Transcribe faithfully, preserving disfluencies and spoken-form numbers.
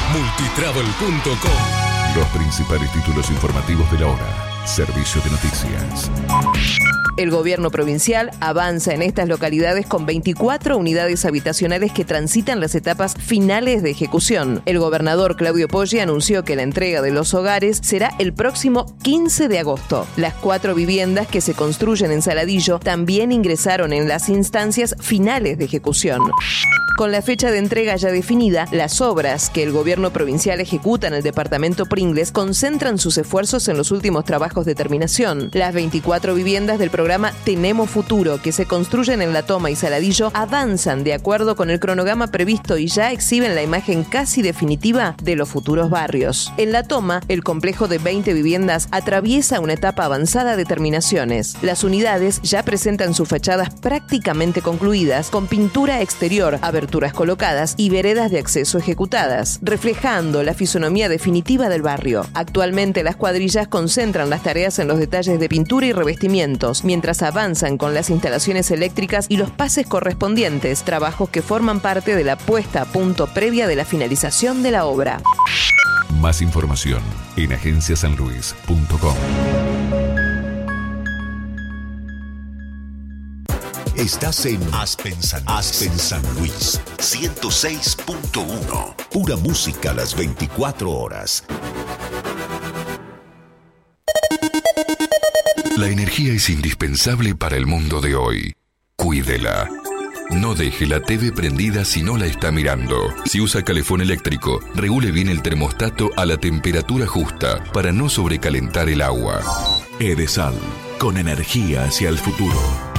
multitravel punto com. Los principales títulos informativos de la hora. Servicio de noticias. El gobierno provincial avanza en estas localidades con veinticuatro unidades habitacionales que transitan las etapas finales de ejecución. El gobernador Claudio Poggi anunció que la entrega de los hogares será el próximo quince de agosto. Las cuatro viviendas que se construyen en Saladillo también ingresaron en las instancias finales de ejecución. Con la fecha de entrega ya definida, las obras que el gobierno provincial ejecuta en el departamento Pringles concentran sus esfuerzos en los últimos trabajos de terminación. Las veinticuatro viviendas del programa Tenemos Futuro, que se construyen en La Toma y Saladillo, avanzan de acuerdo con el cronograma previsto y ya exhiben la imagen casi definitiva de los futuros barrios. En La Toma, el complejo de veinte viviendas atraviesa una etapa avanzada de terminaciones. Las unidades ya presentan sus fachadas prácticamente concluidas, con pintura exterior, aberturas colocadas y veredas de acceso ejecutadas, reflejando la fisonomía definitiva del barrio. Actualmente las cuadrillas concentran las tareas en los detalles de pintura y revestimientos, mientras avanzan con las instalaciones eléctricas y los pases correspondientes, trabajos que forman parte de la puesta a punto previa de la finalización de la obra. Más información en agencia san luis punto com. Estás en Aspen San, Aspen San Luis, ciento seis punto uno. Pura música a las veinticuatro horas. La energía es indispensable para el mundo de hoy. Cuídela. No deje la T V prendida si no la está mirando. Si usa calefón eléctrico, regule bien el termostato a la temperatura justa para no sobrecalentar el agua. Edesal, con energía hacia el futuro.